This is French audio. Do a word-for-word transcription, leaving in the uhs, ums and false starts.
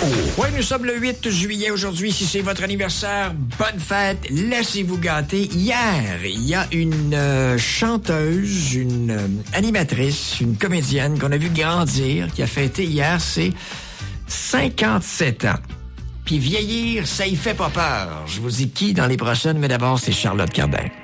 Oui, nous sommes le huit juillet aujourd'hui. Si c'est votre anniversaire, bonne fête, laissez-vous gâter. Hier, il y a une euh, chanteuse, une euh, animatrice, une comédienne qu'on a vu grandir, qui a fêté hier ses cinquante-sept ans. Puis vieillir, ça y fait pas peur. Je vous dis qui dans les prochaines, mais d'abord, c'est Charlotte Cardin.